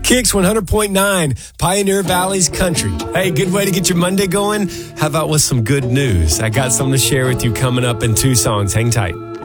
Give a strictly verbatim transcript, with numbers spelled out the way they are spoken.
Kicks one hundred point nine, Pioneer Valley's country. Hey, good way to get your Monday going? How about with some good news? I got something to share with you coming up in two songs. Hang tight.